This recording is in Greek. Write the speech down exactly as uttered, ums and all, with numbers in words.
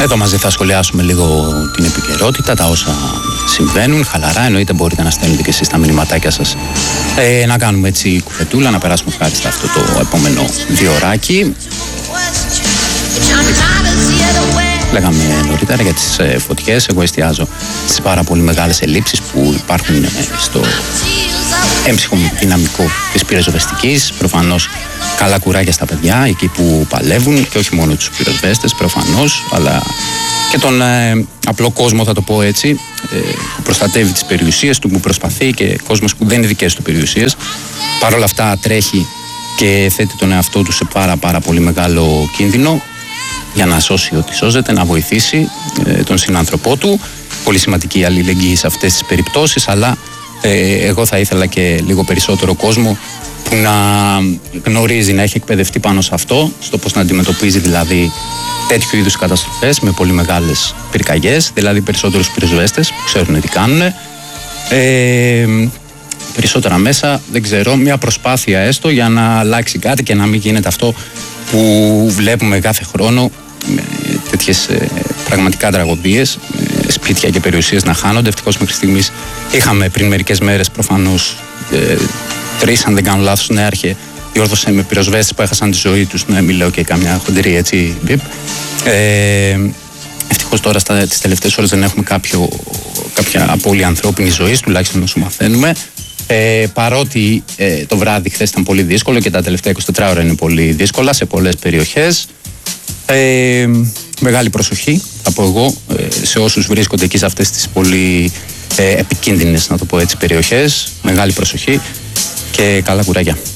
Εδώ μαζί θα σχολιάσουμε λίγο την επικαιρότητα, τα όσα συμβαίνουν, χαλαρά. Εννοείται μπορείτε να στέλνετε και εσείς τα μηνυματάκια σας. Ε, να κάνουμε έτσι κουβεντούλα, να περάσουμε ευχάριστα αυτό το επόμενο διωράκι. Λέγαμε νωρίτερα για τις ε, φωτιές. Εγώ εστιάζω στις πάρα πολύ μεγάλες ελλείψεις που υπάρχουν ε, στο έμψυχο δυναμικό της πυροσβεστικής. Προφανώς καλά κουράγια στα παιδιά εκεί που παλεύουν, και όχι μόνο τους πυροσβέστες προφανώς, αλλά και τον ε, απλό κόσμο, θα το πω έτσι, ε, που προστατεύει τις περιουσίες του, που προσπαθεί, και κόσμος που δεν είναι δικές του περιουσίες. Παρ' όλα αυτά τρέχει και θέτει τον εαυτό του σε πάρα πάρα πολύ μεγάλο κίνδυνο για να σώσει ό,τι σώζεται, να βοηθήσει ε, τον συνάνθρωπό του. Πολύ σημαντική η αλληλεγγύη σε αυτές τις περιπτώσεις, αλλά ε, εγώ θα ήθελα και λίγο περισσότερο κόσμο που να γνωρίζει, να έχει εκπαιδευτεί πάνω σε αυτό, στο πώς να αντιμετωπίζει δηλαδή τέτοιου είδους καταστροφές με πολύ μεγάλες πυρκαγιές, δηλαδή περισσότερους πυροσβέστες που ξέρουν τι κάνουν. Ε, περισσότερα μέσα, δεν ξέρω, μια προσπάθεια έστω για να αλλάξει κάτι και να μην γίνεται αυτό που βλέπουμε κάθε χρόνο, με τέτοιες ε, πραγματικά τραγωδίες, ε, σπίτια και περιουσίες να χάνονται. Ευτυχώς μέχρι στιγμής είχαμε πριν μερικές μέρες προφανώς ε, τρεις, αν δεν κάνω λάθος, νέαρχε διόρθωσε με πυροσβέστες που έχασαν τη ζωή τους. Ναι, μην λέω και καμιά χοντρή έτσι μπιπ. Ε, ευτυχώς τώρα στα, τις τελευταίες ώρες δεν έχουμε κάποιο, κάποια απώλεια ανθρώπινη ζωής, τουλάχιστον όσο μαθαίνουμε. Ε, παρότι ε, το βράδυ χθες ήταν πολύ δύσκολο και τα τελευταία είκοσι τέσσερις ώρα είναι πολύ δύσκολα σε πολλές περιοχές. Ε, μεγάλη προσοχή, θα πω εγώ, ε, σε όσους βρίσκονται εκεί σε αυτές τις πολύ ε, επικίνδυνες, να το πω έτσι, περιοχές. Μεγάλη προσοχή και καλά κουράγια.